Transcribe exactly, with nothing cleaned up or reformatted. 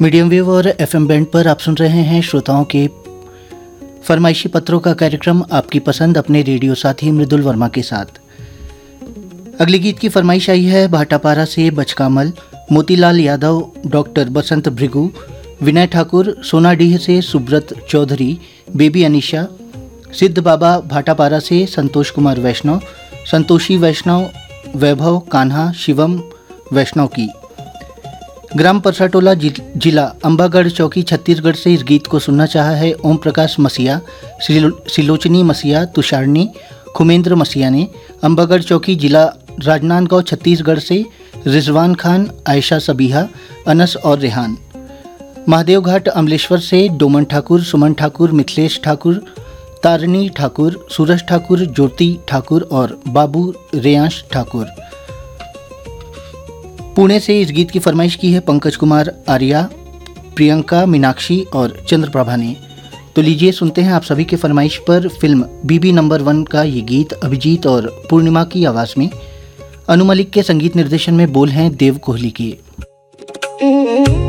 Medium wave और FM band पर आप सुन रहे हैं श्रोताओं के फरमाइशी पत्रों का कार्यक्रम आपकी पसंद अपने रेडियो साथी मृदुल वर्मा के साथ। अगले गीत की फरमाइश आई है भाटापारा से बचकामल, मोतीलाल यादव, डॉक्टर बसंत भृगु, विनय ठाकुर, सोनाडीह से सुब्रत चौधरी, बेबी अनीशा, सिद्ध बाबा भाटापारा से संतोष कुमार वैष्णव, संतोषी वैष्णव, वैभव कान्हा, शिवम वैष्णव की। ग्राम परसाटोला जिला अंबागढ़ चौकी छत्तीसगढ़ से इस गीत को सुनना चाहा है ओम प्रकाश मसीहा, सिलोचनी मसीहा, तुषारनी खुमेंद्र मसीहा ने। अंबागढ़ चौकी जिला राजनांदगांव छत्तीसगढ़ से रिजवान खान, आयशा सबीहा, अनस और रेहान। महादेव घाट अमलेश्वर से डोमन ठाकुर, सुमन ठाकुर, मिथिलेश ठाकुर, तारणी ठाकुर, सूरज ठाकुर, ज्योति ठाकुर और बाबू रेयांश ठाकुर। पुणे से इस गीत की फरमाइश की है पंकज कुमार आर्या, प्रियंका, मीनाक्षी और चंद्रप्रभा ने। तो लीजिए सुनते हैं आप सभी के फरमाइश पर फिल्म बीबी नंबर वन का ये गीत अभिजीत और पूर्णिमा की आवाज़ में। अनु मलिक के संगीत निर्देशन में बोल हैं देव कोहली के।